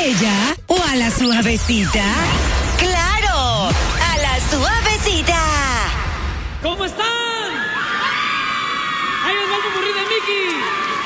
bella o a la suavecita? ¡Claro! ¡A la suavecita! ¿Cómo están? ¡Ahí os va el popurrí de Mickey!